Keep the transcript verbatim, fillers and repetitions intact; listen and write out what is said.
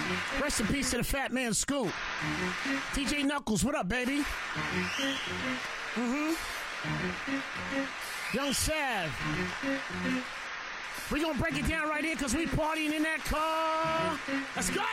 Rest in peace to the fat man Scoop. T J Knuckles, what up, baby? Mm-hmm. Young Sav. We gonna break it down right here because we partying in that car. Let's go!